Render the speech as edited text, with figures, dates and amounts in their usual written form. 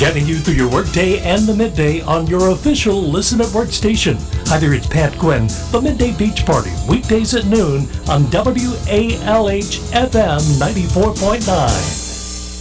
Getting you through your workday and the midday on your official Listen at Work station. Hi there, it's Pat Quinn, the Midday Beach Party, weekdays at noon on WALH FM 94.9.